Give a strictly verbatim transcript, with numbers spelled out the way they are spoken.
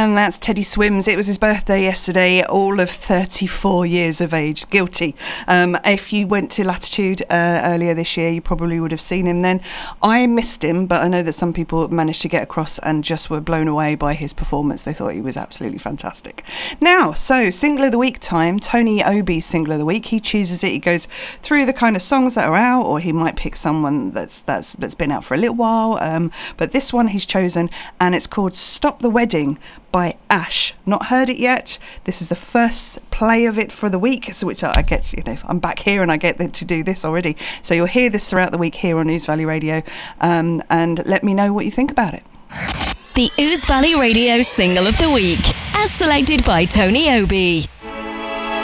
And that's Teddy Swims. It was his birthday yesterday, all of thirty-four years of age. Guilty. Um, if you went to Latitude uh, earlier this year, you probably would have seen him then. I missed him, but I know that some people managed to get across and just were blown away by his performance. They thought he was absolutely fantastic. Now, so Single of the Week time. Tony Obi's Single of the Week. He chooses it. He goes through the kind of songs that are out, or he might pick someone that's that's that's been out for a little while. Um, but this one he's chosen, and it's called Stop the Wedding by Ash. Not heard it yet. This is the first play of it for the week, so which I get, you know, I'm back here and I get to do this already. So you'll hear this throughout the week here on Ouse Valley Radio, um, and let me know what you think about it. The Ouse Valley Radio Single of the Week, as selected by Tony Obi.